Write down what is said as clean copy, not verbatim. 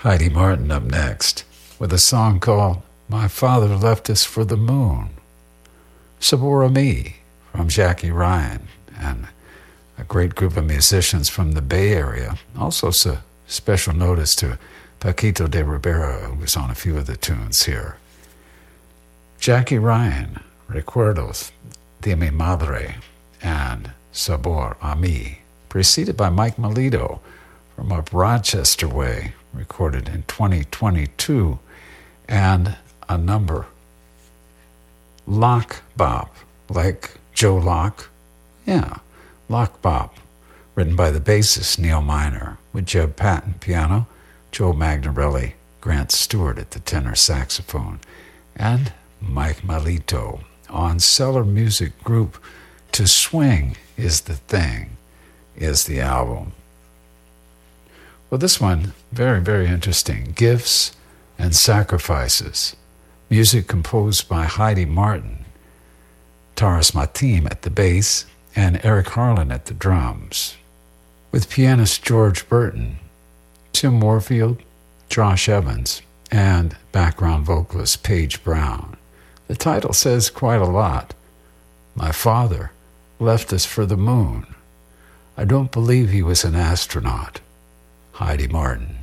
Heidi Martin up next with a song called My Father Left Us for the Moon. Sabor a Mi from Jackie Ryan and a great group of musicians from the Bay Area. Also special notice to Paquito de Rivera, who was on a few of the tunes here. Jackie Ryan, Recuerdos de mi Madre, and Sabor a Mi, preceded by Mike Melito from up Rochester way, recorded in 2022, and a number, Lock Bop, like Joe Locke. Yeah, Lock Bop, written by the bassist Neil Miner, with Jeb Patton piano, Joe Magnarelli, Grant Stewart at the tenor saxophone, and Mike Melito on Cellar Music Group. To Swing is the Thing is the album. Well, this one, very, very interesting. Gifts and Sacrifices. Music composed by Heidi Martin, Taras Matim at the bass, and Eric Harlan at the drums, with pianist George Burton, Tim Warfield, Josh Evans, and background vocalist Paige Brown. The title says quite a lot. My father left us for the moon. I don't believe he was an astronaut. Heidi Martin.